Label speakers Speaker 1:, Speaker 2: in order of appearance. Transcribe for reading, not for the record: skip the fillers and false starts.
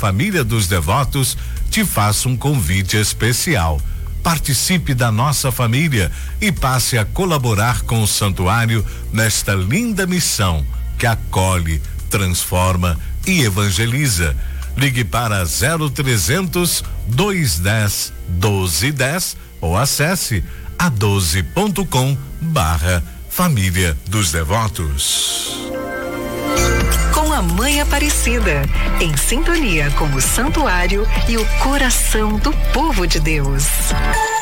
Speaker 1: Família dos Devotos te faça um convite especial. Participe da nossa família e passe a colaborar com o santuário nesta linda missão que acolhe, transforma e evangeliza. Ligue para 0300 210 1210 ou acesse a12.com/Família dos Devotos.
Speaker 2: Com a Mãe Aparecida, em sintonia com o santuário e o coração do povo de Deus.